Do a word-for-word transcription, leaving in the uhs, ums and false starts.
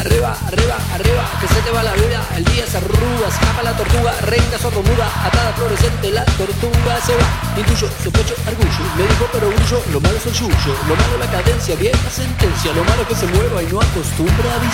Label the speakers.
Speaker 1: arriba, arriba, arriba, que se te va la vida, el día se arruga, escapa la tortuga, reina sordomuda, atada fluorescente, la tortuga se va, intuyo, sospecho, argullo, me dijo pero brillo, lo malo es el yuyo, lo malo la cadencia, vieja sentencia, lo malo que se mueva y no acostumbra a